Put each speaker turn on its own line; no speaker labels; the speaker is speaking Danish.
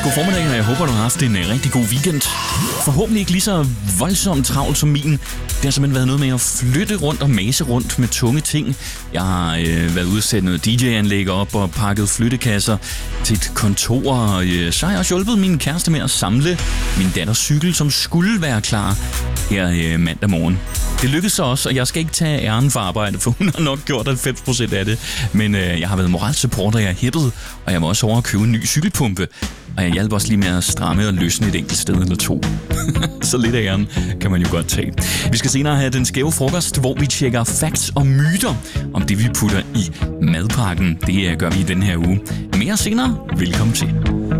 God formiddag, og jeg håber, du har haft en rigtig god weekend. Forhåbentlig ikke lige så voldsomt travlt som min. Det har simpelthen været noget med at flytte rundt og mase rundt med tunge ting. Jeg har været ude og sætte noget DJ-anlæg op og pakket flyttekasser til et kontor. Og så har jeg også hjulpet min kæreste med at samle min datters cykel, som skulle være klar her mandag morgen. Det lykkedes så også, og jeg skal ikke tage æren for arbejde, for hun har nok gjort 90% af det. Men jeg har været moralsupport, og jeg er hippet, og jeg var også over at købe en ny cykelpumpe. Og jeg hjalp også lige med at stramme og løsne et enkelt sted eller to. Så lidt af æren kan man jo godt tage. Vi skal senere have den skæve frokost, hvor vi tjekker facts og myter om det, vi putter i madpakken. Det gør vi i den her uge. Mere senere. Velkommen til.